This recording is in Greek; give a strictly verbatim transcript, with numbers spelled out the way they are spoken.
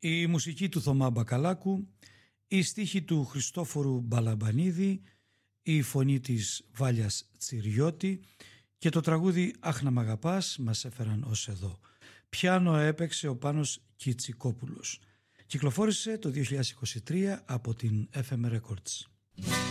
Η μουσική του Θωμά Μπακαλάκου, η στίχη του Χριστόφορου Μπαλαμπανίδη, η φωνή της Βάλιας Τσιριώτη και το τραγούδι «Αχ να μ' αγαπάς» μας έφεραν ως εδώ. Πιάνο έπαιξε ο Πάνος Κιτσικόπουλος. Κυκλοφόρησε το δύο χιλιάδες είκοσι τρία από την εφ εμ Records.